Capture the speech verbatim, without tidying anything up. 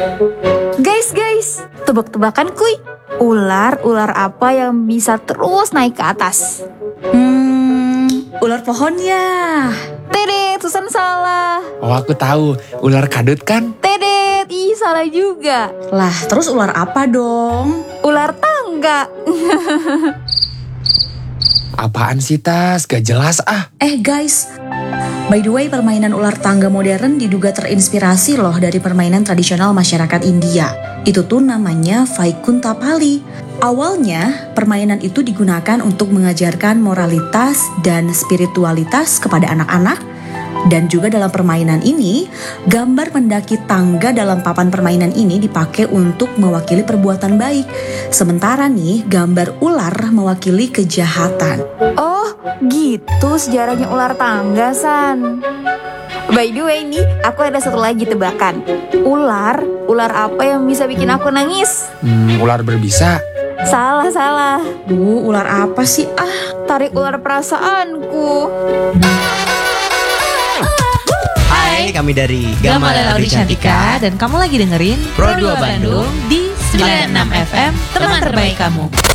Guys, guys, tebak-tebakan kuy. Ular, ular apa yang bisa terus naik ke atas? Hmm, ular pohonnya. Tedet, Susan salah. Oh, aku tahu. Ular kadut kan? Tedet, ih salah juga. Lah, terus ular apa dong? Ular tangga. Apaan sih, Tas? Gak jelas ah. Eh guys, by the way, permainan ular tangga modern diduga terinspirasi loh dari permainan tradisional masyarakat India. Itu tuh namanya Vaikuntapali. Awalnya, permainan itu digunakan untuk mengajarkan moralitas dan spiritualitas kepada anak-anak. Dan juga dalam permainan ini, gambar mendaki tangga dalam papan permainan ini dipakai untuk mewakili perbuatan baik. Sementara nih, gambar ular mewakili kejahatan. Oh, gitu sejarahnya ular tangga, San. By the way nih, aku ada satu lagi tebakan. Ular, ular apa yang bisa bikin aku nangis? Hmm, ular berbisa. Salah, salah. Duh, ular apa sih? Ah, Tarik ular perasaanku. Hai, kami dari Gama dan Audi Cantika, dan kamu lagi dengerin Pro dua Bandung di sembilan puluh enam F M, teman terbaik kamu.